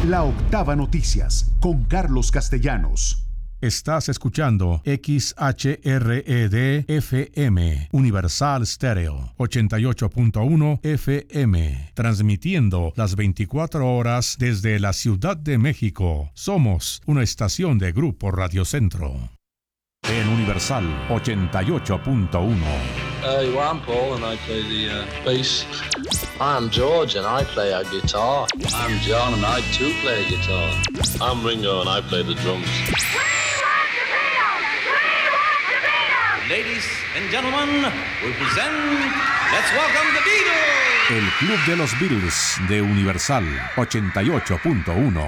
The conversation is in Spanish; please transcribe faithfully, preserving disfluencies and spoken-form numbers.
La Octava Noticias, con Carlos Castellanos. Estás escuchando X H R E D F M, Universal Stereo, ochenta y ocho punto uno F M, transmitiendo las veinticuatro horas desde la Ciudad de México. Somos una estación de Grupo Radio Centro. En Universal ochenta y ocho punto uno. Uh, well, I'm Paul and I play the uh, bass. I'm George and I play a guitar. I'm John and I too play a guitar. I'm Ringo and I play the drums. Ladies and gentlemen, we present, let's welcome the Beatles. El Club de los Beatles de Universal ochenta y ocho punto uno.